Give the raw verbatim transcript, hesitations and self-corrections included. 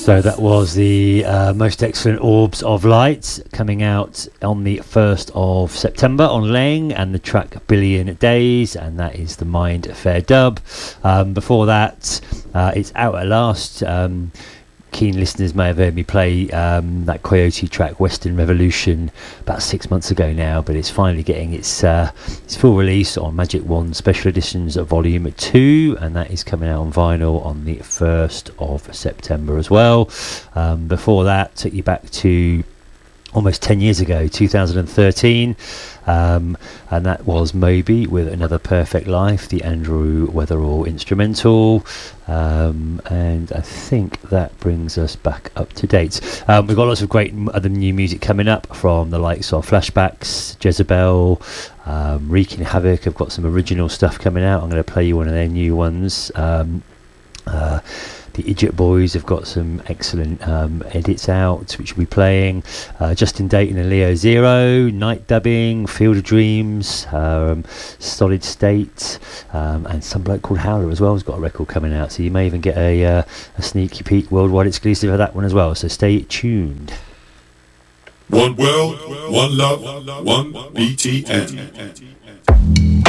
So that was the uh, Most Excellent Orbs of Light, coming out on the first of September on Lang, and the track Billion Days, and that is the Mind Fair dub. Um, before that, uh, it's out at last. Um, keen listeners may have heard me play um, that Coyote track Western Revolution about six months ago now, but it's finally getting its uh, its full release on Magic Wand Special Editions Volume two, and that is coming out on vinyl on the first of September as well. Um, before that, took you back to almost ten years ago, two thousand thirteen, um, and that was Moby with Another Perfect Life, the Andrew Weatherall instrumental, um, and I think that brings us back up to date. Um, we've got lots of great other new music coming up from the likes of Flashbacks, Jezebel, um, Wreaking Havoc. I've got some original stuff coming out. I'm going to play you one of their new ones. Um, uh, The Idiot Boys have got some excellent um, edits out, which we'll be playing. Uh, Justin Dayton and Leo Zero, Night Dubbing, Field of Dreams, um, Solid State, um, and some bloke called Howler as well has got a record coming out. So you may even get a, uh, a sneaky peek worldwide exclusive of that one as well. So stay tuned. One world, one love, one B T N.